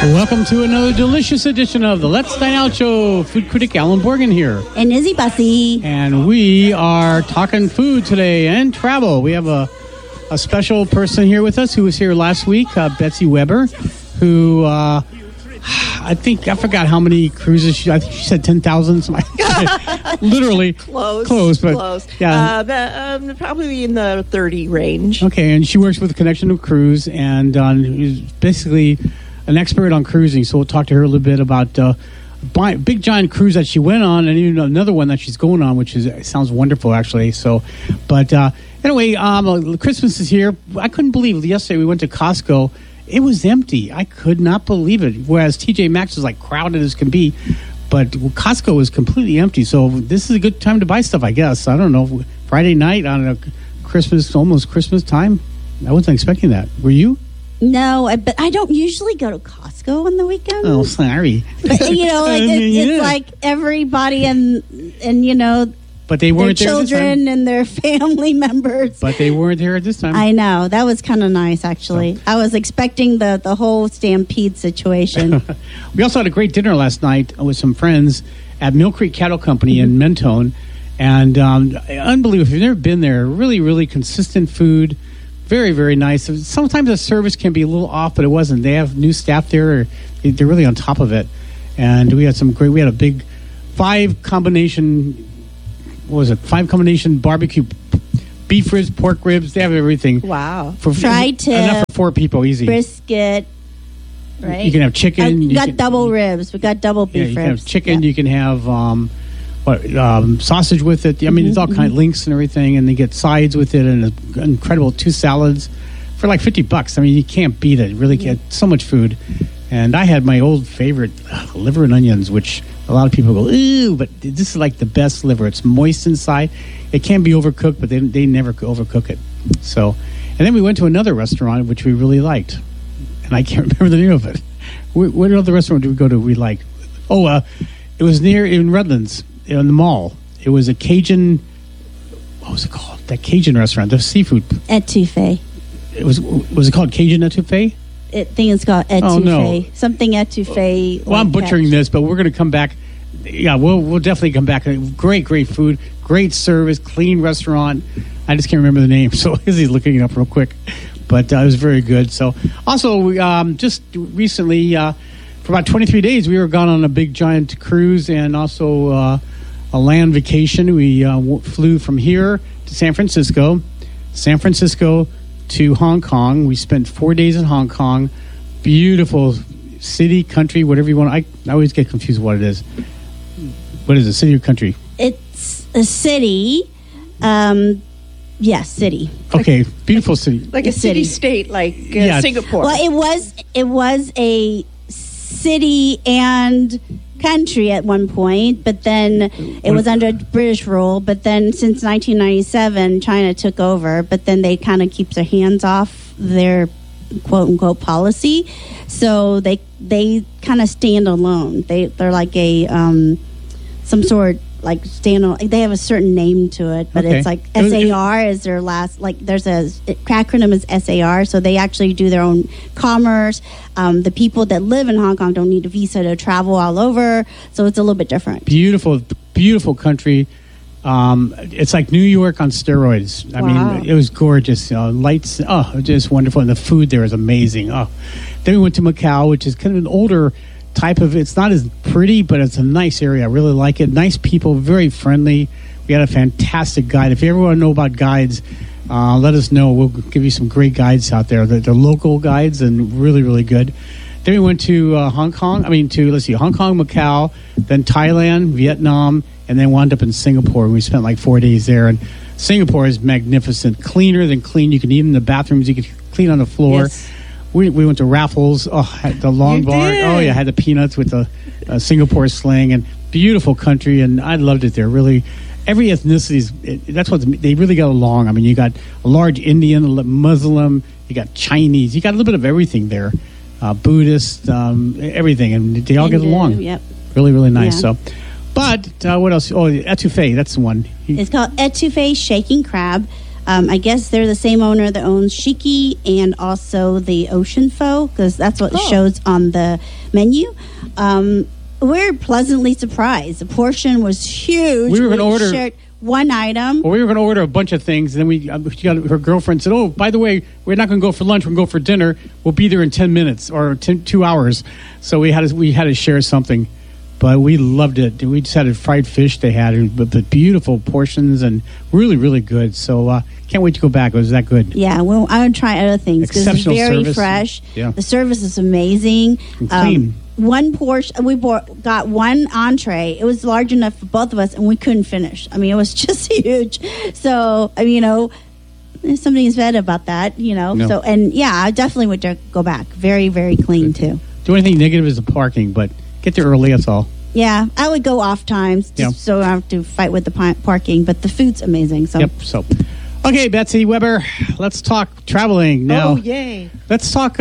Welcome to another delicious edition of the Let's Dine Out Show. Food critic Alan Borgen here. And Izzy Bussy. And we are talking food today and travel. We have a special person here with us who was here last week, Betsy Weber, who I forgot how many cruises I think she said 10,000. Literally close, but close. Yeah, probably in the 30 range. Okay, and she works with Connection to Cruise and is basically an expert on cruising. So we'll talk to her a little bit about big giant cruise that she went on, and even another one that she's going on, which sounds wonderful actually. So, but anyway, Christmas is here. I couldn't believe yesterday we went to Costco. It was empty. I could not believe it. Whereas TJ Maxx is like crowded as can be, but Costco was completely empty. So this is a good time to buy stuff, I guess. I don't know. Friday night on a almost Christmas time. I wasn't expecting that. Were you? No, but I don't usually go to Costco on the weekend. Oh, sorry. But, it's like everybody and but they weren't their there children and their family members. But they weren't there at this time. I know. That was kind of nice, actually. I was expecting the whole stampede situation. We also had a great dinner last night with some friends at Mill Creek Cattle Company in Mentone. And unbelievable. If you've never been there, really, really consistent food. Very, very nice. Sometimes the service can be a little off, but it wasn't. They have new staff there. They're really on top of it. And we had a big 5 combination barbecue, beef ribs, pork ribs. They have everything. Wow. Enough for 4 people, easy. Brisket, right? You can have chicken. We got double ribs. We got double beef ribs. You can have chicken. Yeah. You can have sausage with it. I mean, it's all kind of links and everything, and they get sides with it, and an incredible 2 salads for like $50. I mean, you can't beat it. Really can't. So much food. And I had my old favorite liver and onions, which a lot of people go, ooh, but this is like the best liver. It's moist inside. It can be overcooked, but they never overcook it. So, and then we went to another restaurant, which we really liked. And I can't remember the name of it. What other restaurant did we go to we liked? Oh, it was in Redlands, in the mall. It was a Cajun, what was it called? That Cajun restaurant, the seafood. Etouffee. Was it called Cajun Etouffee? I think it's called etouffee. Oh, no. Something etouffee. Well, I'm butchering this, but we're going to come back. Yeah, we'll definitely come back. Great food, great service, clean restaurant. I just can't remember the name, so Izzy's looking it up real quick. But it was very good. So, also, we, just recently, for about 23 days, we were gone on a big giant cruise and also a land vacation. We flew from here to San Francisco to Hong Kong. We spent 4 days in Hong Kong. Beautiful city, country, whatever you want. I always get confused what it is. What is it, city or country? It's a city. Yes, city. Okay, beautiful city. Like a city-state, like Singapore. Well, it was a city and country at one point, but then it was under British rule. But then since 1997, China took over, but then they kind of keep their hands off their quote-unquote policy. So they kind of stand alone. They're like a some sort like stand alone. They have a certain name to it, but it's like SAR is their last. Like there's acronym is SAR, so they actually do their own commerce. The people that live in Hong Kong don't need a visa to travel all over, so it's a little bit different. Beautiful country. It's like New York on steroids. I mean, it was gorgeous. Lights, just wonderful, and the food there is amazing. Then we went to Macau, which is kind of an older type of. It's not as pretty, but it's a nice area. I really like it. Nice people, very friendly. We had a fantastic guide. If you ever want to know about guides, let us know. We'll give you some great guides out there. They're local guides and really, really good. Then we went to Hong Kong, Macau, then Thailand, Vietnam, and then wound up in Singapore. We spent like 4 days there. And Singapore is magnificent. Cleaner than clean. You can eat in the bathrooms. You can clean on the floor. Yes. We went to Raffles. Had the long bar. Did. Oh, yeah. Had the peanuts with the Singapore slang. And beautiful country. And I loved it there. Really, every ethnicity, that's what they really got along. I mean, you got a large Indian, Muslim. You got Chinese. You got a little bit of everything there. Buddhist, everything, and they all get along. Yep. Really, really nice. Yeah. So, but what else? Oh, etouffee, that's the one. It's called etouffee shaking crab. I guess they're the same owner that owns Shiki and also the Ocean Pho, because that's what shows on the menu. We're pleasantly surprised. The portion was huge. We were going to order shared one item. Well, we were going to order a bunch of things, and then her girlfriend said, "Oh, by the way, we're not going to go for lunch. We're going to go for dinner. We'll be there in 10 minutes or 2 hours." So we had to share something, but we loved it. We just had a fried fish they had, but the beautiful portions and really, really good. So can't wait to go back. It was that good. Yeah, well, I would try other things because it's very service. Fresh. Yeah. The service is amazing. And clean. One portion, got one entree. It was large enough for both of us, and we couldn't finish. I mean, it was just huge. So, I mean, there's something said about that, No. So, and yeah, I definitely would go back. Very, very clean, too. The only thing negative is the parking, but get there early, that's all. Yeah, I would go off times so I don't have to fight with the parking, but the food's amazing. So. Yep, so... Okay, Betsy Weber, let's talk traveling now. Oh, yay. Let's talk,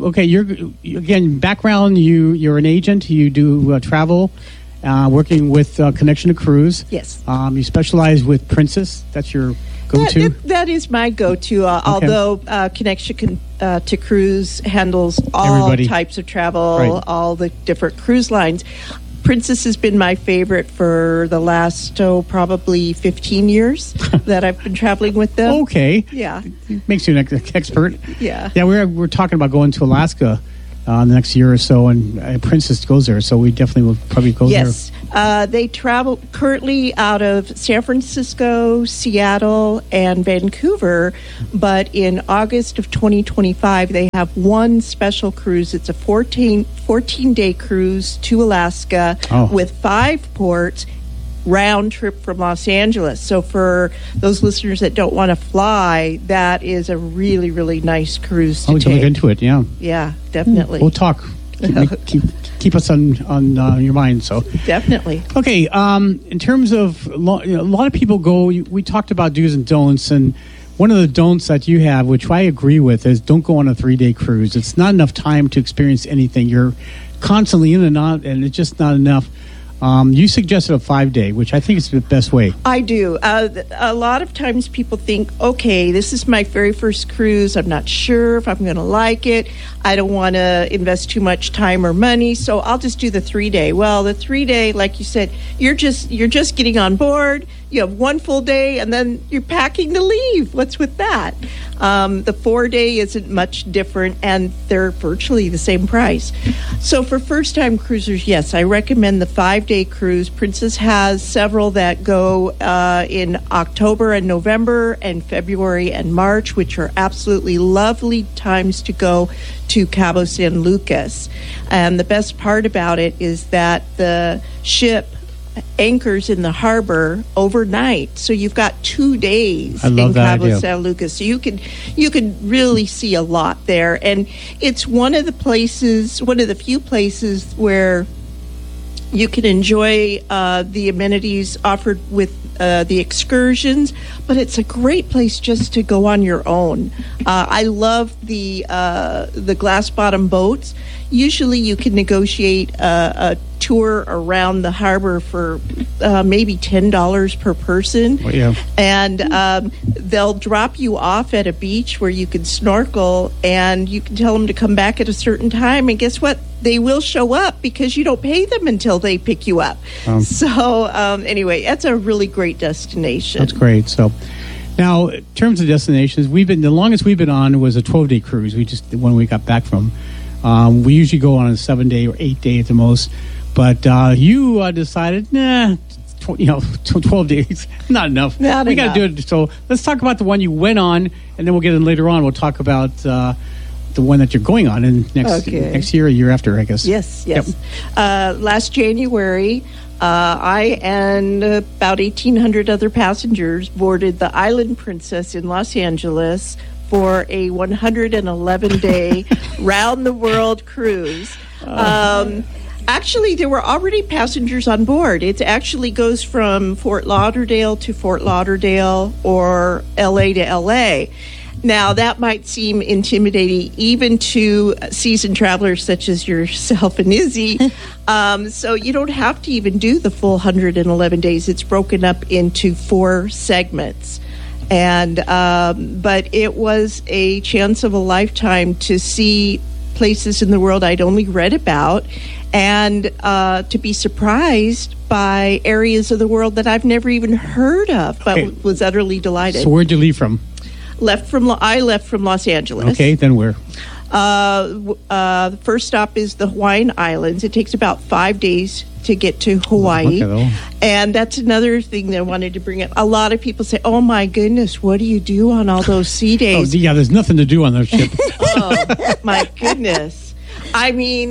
again, background, you're an agent, you do travel, working with Connection to Cruise. Yes. You specialize with Princess, that's your go-to? That is my go-to, although Connection to Cruise handles all types of travel, all the different cruise lines. Princess has been my favorite for the last, probably 15 years that I've been traveling with them. Okay. Yeah. Makes you an expert. Yeah. Yeah, we're talking about going to Alaska the next year or so, and Princess goes there, so we definitely will probably go there. Yes. They travel currently out of San Francisco, Seattle, and Vancouver, but in August of 2025, they have one special cruise. It's a 14-day cruise to Alaska with 5 ports, round trip from Los Angeles. So for those listeners that don't want to fly, that is a really, really nice cruise to take. Look into it, yeah. Yeah, definitely. We'll talk. Keep us on your mind. So definitely. Okay. In terms of a lot of people go. We talked about do's and don'ts, and one of the don'ts that you have, which I agree with, is don't go on a 3-day cruise. It's not enough time to experience anything. You're constantly in and out, and it's just not enough. You suggested a 5-day, which I think is the best way. I do. A lot of times people think, okay, this is my very first cruise. I'm not sure if I'm going to like it. I don't want to invest too much time or money, so I'll just do the 3-day. Well, the 3-day, like you said, you're just getting on board. You have one full day, and then you're packing to leave. What's with that? The 4-day isn't much different, and they're virtually the same price. So for first-time cruisers, yes, I recommend the 5-day cruise. Princess has several that go in October and November and February and March, which are absolutely lovely times to go to Cabo San Lucas. And the best part about it is that the ship anchors in the harbor overnight, so you've got 2 days in Cabo San Lucas, so you can really see a lot there. And it's one of the few places where you can enjoy the amenities offered with the excursions, but it's a great place just to go on your own. I love the glass bottom boats. Usually you can negotiate a tour around the harbor for maybe $10 per person. Oh, yeah. And they'll drop you off at a beach where you can snorkel, and you can tell them to come back at a certain time, and guess what? They will show up because you don't pay them until they pick you up. Anyway, that's a really great destination. That's great. So now, in terms of destinations, the longest we've been on was a 12-day cruise. When we got back from. We usually go on a 7-day or 8-day at the most, but you decided, 12 days, not enough. We got to do it. So let's talk about the one you went on, and then we'll get in later on. We'll talk about the one that you're going on in next year or year after, I guess. Yes. Yep. Last January, I and about 1,800 other passengers boarded the Island Princess in Los Angeles for a 111-day round-the-world cruise. Actually, there were already passengers on board. It actually goes from Fort Lauderdale to Fort Lauderdale or L.A. to L.A. Now, that might seem intimidating even to seasoned travelers such as yourself and Izzy. So you don't have to even do the full 111 days. It's broken up into 4 segments. And but it was a chance of a lifetime to see places in the world I'd only read about, and to be surprised by areas of the world that I've never even heard of, but was utterly delighted. So where'd you leave from? I left from Los Angeles. Okay, then where? The first stop is the Hawaiian Islands. It takes about 5 days to get to Hawaii. And that's another thing that I wanted to bring up. A lot of people say, oh my goodness, what do you do on all those sea days? Oh, yeah, there's nothing to do on those ships. Oh, my goodness. I mean,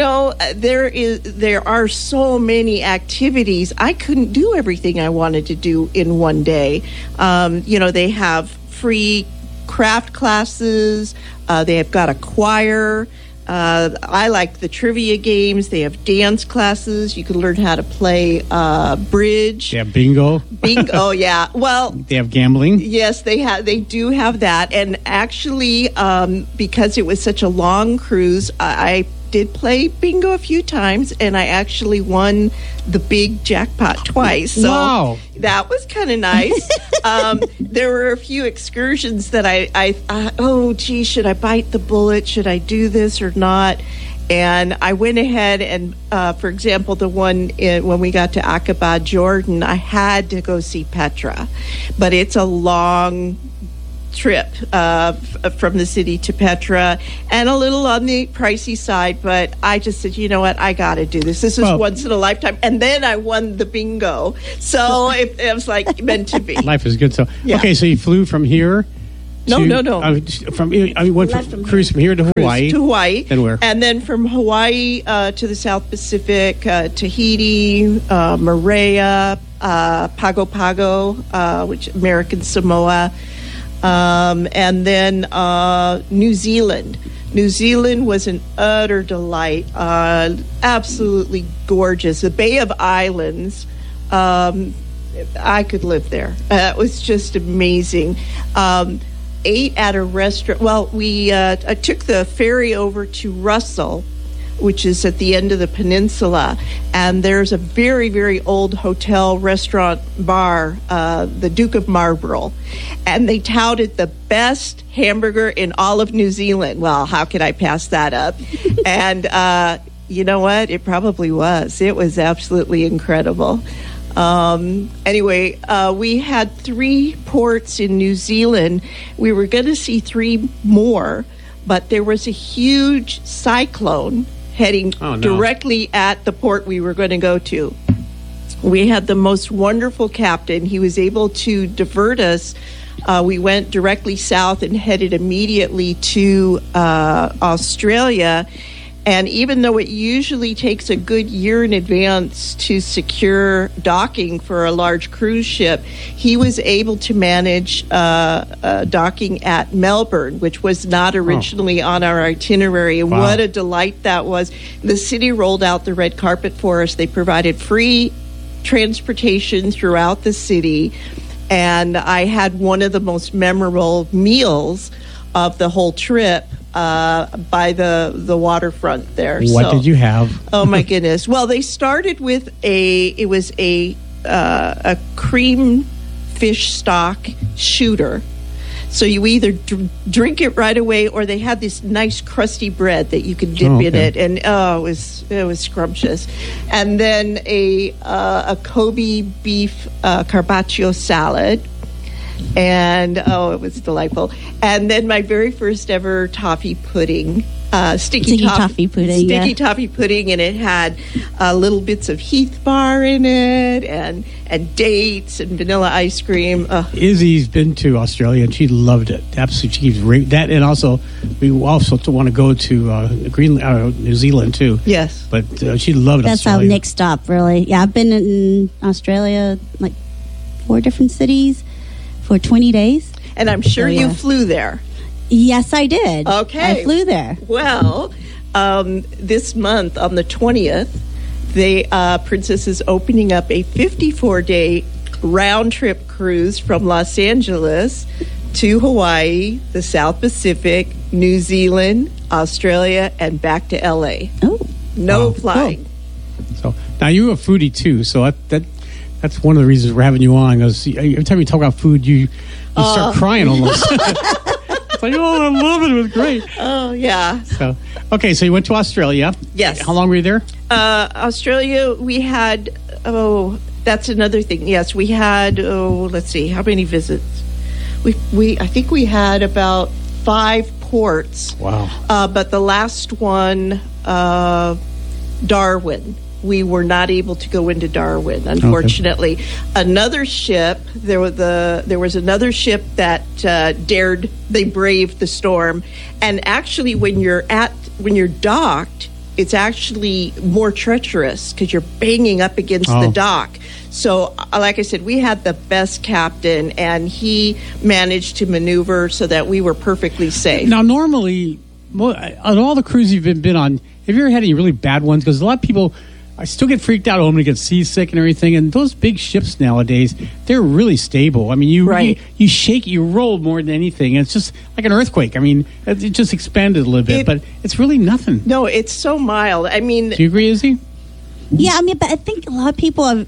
there are so many activities. I couldn't do everything I wanted to do in one day. They have free craft classes. They have got a choir. I like the trivia games. They have dance classes. You can learn how to play bridge. They have bingo. Oh, yeah. Well, they have gambling. Yes, they do have that. And actually, because it was such a long cruise, I did play bingo a few times, and I actually won the big jackpot twice. So wow. That was kind of nice. There were a few excursions that I should I bite the bullet? Should I do this or not? And I went ahead and, for example, the one when we got to Aqaba, Jordan, I had to go see Petra. But it's a long trip from the city to Petra, and a little on the pricey side, but I just said, you know what, I got to do this. This is once in a lifetime. And then I won the bingo. So it was like meant to be. Life is good. So, yeah. Okay, so you flew from here? No. Went from cruise from here to Hawaii. To Hawaii. Then where? And then from Hawaii to the South Pacific, Tahiti, Moorea, Pago Pago, which American Samoa, and then New Zealand. New Zealand was an utter delight, absolutely gorgeous. The Bay of Islands, I could live there. It was just amazing. Ate at a restaurant. Well, I took the ferry over to Russell, which is at the end of the peninsula, and there's a very, very old hotel, restaurant, bar, the Duke of Marlborough, and they touted the best hamburger in all of New Zealand. Well, how could I pass that up? And you know what? It probably was. It was absolutely incredible. Anyway, we had 3 ports in New Zealand. We were going to see 3 more, but there was a huge cyclone heading directly at the port we were going to go to. We had the most wonderful captain. He was able to divert us. We went directly south and headed immediately to Australia. And even though it usually takes a good year in advance to secure docking for a large cruise ship, he was able to manage docking at Melbourne, which was not originally on our itinerary. And what a delight that was. The city rolled out the red carpet for us. They provided free transportation throughout the city. And I had one of the most memorable meals of the whole trip by the waterfront there. What did you have? Oh my goodness! Well, they started with a cream fish stock shooter. So you either drink it right away, or they had this nice crusty bread that you could dip in it, and it was scrumptious. And then a Kobe beef carpaccio salad. And it was delightful. And then my very first ever toffee pudding, sticky toffee pudding, and it had little bits of Heath bar in it, and dates and vanilla ice cream. Izzy's been to Australia and she loved it. Absolutely, she keeps that, and also we also want to go to New Zealand too. Yes, but she loved That's Australia. Our next stop, really. Yeah, I've been in Australia like 4 different cities for 20 days. And I'm sure you flew there. Yes, I did. Okay. I flew there. Well, this month on the 20th, Princess is opening up a 54-day round-trip cruise from Los Angeles to Hawaii, the South Pacific, New Zealand, Australia, and back to L.A. Oh. No flying. Cool. So now you're a foodie too, so that That's one of the reasons we're having you on. Because every time you talk about food, you start crying almost. It's like, oh, I love it. It was great. Oh, yeah. So, okay, so you went to Australia. Yes. How long were you there? Australia, we had, that's another thing. Yes, we had, let's see, how many visits? I think we had about 5 ports. Wow. But the last one, Darwin. We were not able to go into Darwin, unfortunately. Okay. Another ship, there was another ship that they braved the storm. And actually, when you're docked, it's actually more treacherous because you're banging up against the dock. So, like I said, we had the best captain, and he managed to maneuver so that we were perfectly safe. Now, normally, on all the cruises you've been on, have you ever had any really bad ones? Because a lot of people, I still get freaked out when they get seasick and everything. And those big ships nowadays, they're really stable. I mean, you shake, you roll more than anything. It's just like an earthquake. I mean, it just expanded a little bit, but it's really nothing. No, it's so mild. I mean, do you agree, Izzy? Yeah, I mean, but I think a lot of people have.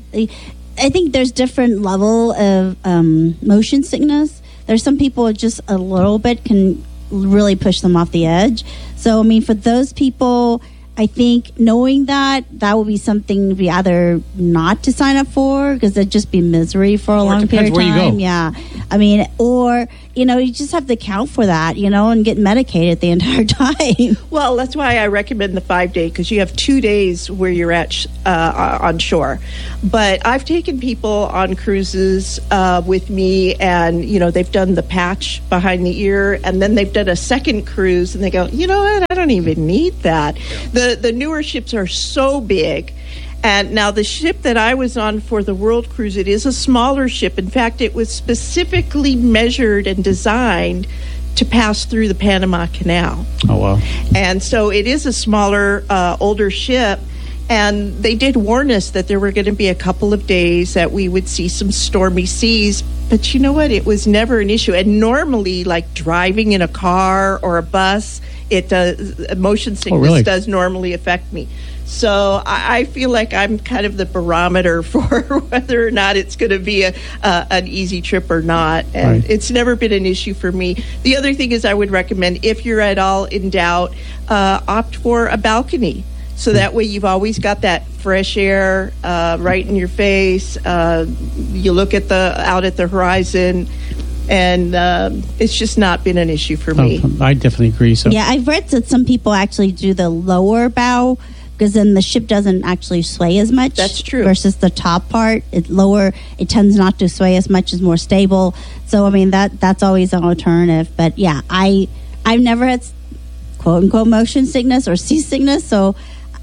I think there's different level of motion sickness. There's some people that just a little bit can really push them off the edge. So, I mean, for those people, I think knowing that would be something we either not to sign up for because it'd just be misery for a long period of time. Where you go. Yeah, I mean, or you just have to account for that, and get medicated the entire time. Well, that's why I recommend the 5-day because you have 2 days where you're at on shore. But I've taken people on cruises with me, and they've done the patch behind the ear, and then they've done a second cruise, and they go, you know what? I don't even need that. The newer ships are so big. And now the ship that I was on for the World Cruise, it is a smaller ship. In fact, it was specifically measured and designed to pass through the Panama Canal. Oh, wow. And so it is a smaller, older ship. And they did warn us that there were going to be a couple of days that we would see some stormy seas. But you know what? It was never an issue. And normally, like driving in a car or a bus, it does, motion sickness does normally affect me. So I feel like I'm kind of the barometer for whether or not it's going to be an easy trip or not. And it's never been an issue for me. The other thing is I would recommend, if you're at all in doubt, opt for a balcony. So that way you've always got that fresh air right in your face. You look out at the horizon. And it's just not been an issue for me. I definitely agree. So yeah, I've read that some people actually do the lower bow because then the ship doesn't actually sway as much. That's true. Versus the top part, it tends not to sway as much, is more stable. So I mean that's always an alternative. But yeah, I've never had quote unquote motion sickness or seasickness, so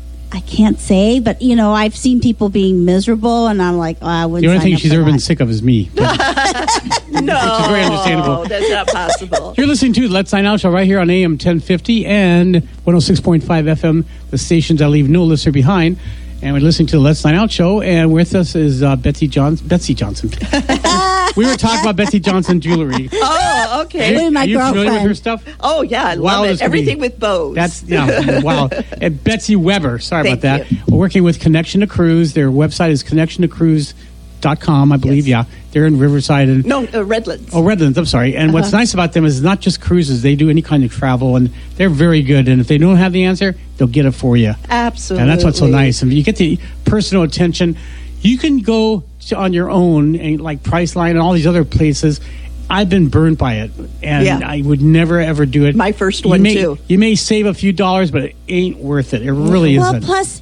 I can't say, but I've seen people being miserable, and I'm like, I wouldn't. The only thing she's ever been sick of is me. No, which is very understandable. That's not possible. You're listening to the Let's Sign Out Show right here on AM 1050 and 106.5 FM, the stations that leave no listener behind. And we're listening to the Let's Sign Out Show, and with us is Betsy Johnson. We were talking about Betsy Johnson jewelry. Oh, okay. Are you familiar with her stuff? Oh, yeah, I love it. Everything with bows. That's, wow. And Betsy Weber, sorry about that. You. We're working with Connection to Cruise. Their website is connectiontocruise.com, I believe. Yes. Yeah, they're in Riverside. And Redlands. Oh, Redlands, I'm sorry. And what's nice about them is not just cruises. They do any kind of travel, and they're very good. And if they don't have the answer, they'll get it for you. Absolutely. And that's what's so nice. And you get the personal attention. You can go on your own, and like Priceline and all these other places. I've been burned by it, and I would never, ever do it. My first one, too. You may save a few dollars, but it ain't worth it. It really isn't. Well, plus,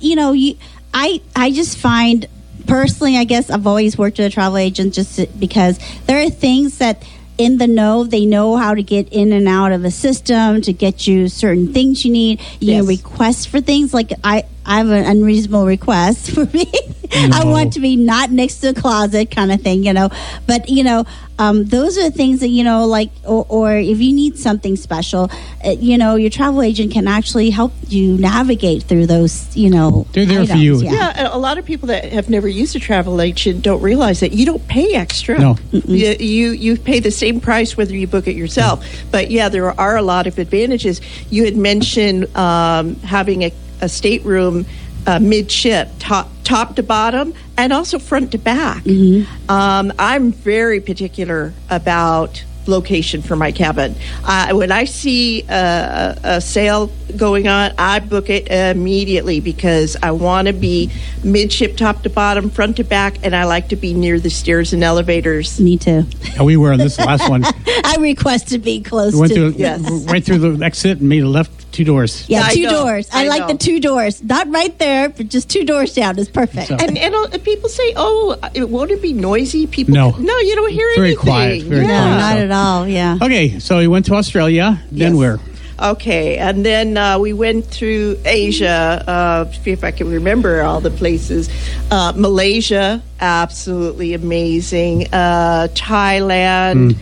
I just find... Personally, I guess I've always worked with a travel agent just because there are things that in the know, they know how to get in and out of a system to get you certain things you need. You can request for things like I have an unreasonable request for me. No. I want to be not next to a closet kind of thing, But, those are the things that, like, or if you need something special, your travel agent can actually help you navigate through those, They're there items. for you. Yeah, a lot of people that have never used a travel agent don't realize that you don't pay extra. No. You pay the same price whether you book it yourself. But, there are a lot of advantages. You had mentioned having a stateroom midship, top top to bottom, and also front to back. I'm very particular about location for my cabin. When I see a sale going on, I book it immediately because I want to be midship, top to bottom, front to back, and I like to be near the stairs and elevators. Me too. Yeah, we were on this last one. I request to be close We went to. right through the exit and made a left 2 doors. Yeah, I 2 know. doors. I like know. the 2 doors. Not right there, but just 2 doors down is perfect. So- And people say, "Oh, won't it be noisy?" People, No. you don't hear Very anything. quiet, very No, quiet. not So- at all. Yeah. Okay, so we went to Australia. Then Yes. where? Okay, and then we went through Asia. See if I can remember all the places. Malaysia, absolutely amazing. Thailand,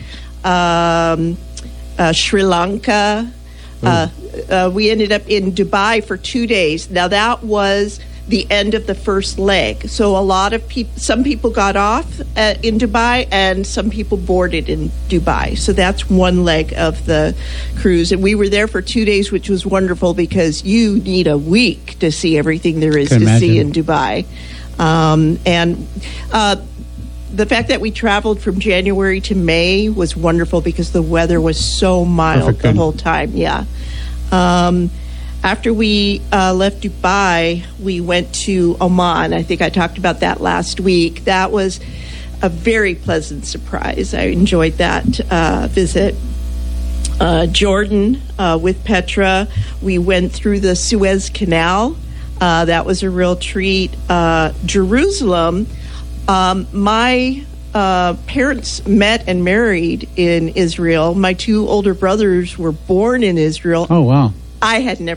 Sri Lanka. We ended up in Dubai for 2 days. Now that was the end of the first leg. So a lot of some people got off in Dubai, and some people boarded in Dubai. So that's one leg of the cruise, and we were there for 2 days, which was wonderful because you need a week to see everything there is Can to see in imagine. Dubai. The fact that we traveled from January to May was wonderful because the weather was so mild Perfect the time. whole time. Yeah. After we left Dubai, we went to Oman. I think I talked about that last week. That was a very pleasant surprise. I enjoyed that visit. Jordan with Petra. We went through the Suez Canal. That was a real treat. Jerusalem. My parents met and married in Israel. My 2 older brothers were born in Israel. Oh, wow. I had never